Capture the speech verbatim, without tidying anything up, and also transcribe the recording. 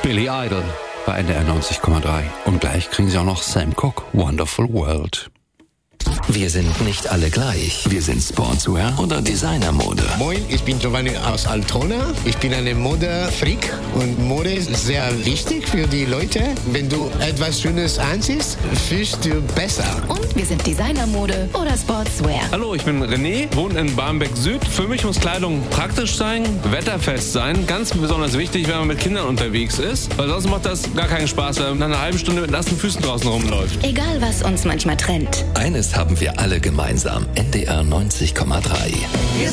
Billy Idol bei N D R neunzig Komma drei. Und gleich kriegen Sie auch noch Sam Cooke, Wonderful World. Wir sind nicht alle gleich. Wir sind Sportswear oder Designermode. Moin, ich bin Giovanni aus Altona. Ich bin eine Modefreak und Mode ist sehr wichtig für die Leute. Wenn du etwas Schönes anziehst, fühlst du besser. Und wir sind Designermode oder Sportswear. Hallo, ich bin René, wohne in Barmbek Süd. Für mich muss Kleidung praktisch sein, wetterfest sein. Ganz besonders wichtig, wenn man mit Kindern unterwegs ist. Weil sonst macht das gar keinen Spaß, wenn man nach einer halben Stunde mit nassen Füßen draußen rumläuft. Egal, was uns manchmal trennt. Eines haben wir alle gemeinsam. N D R neunzig Komma drei. Wir